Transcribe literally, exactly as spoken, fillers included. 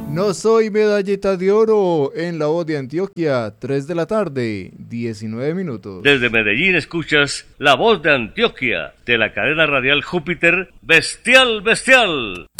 No soy medallita de oro en La Voz de Antioquia, tres de la tarde, diecinueve minutos. Desde Medellín escuchas La Voz de Antioquia, de la cadena radial Júpiter, Bestial Bestial.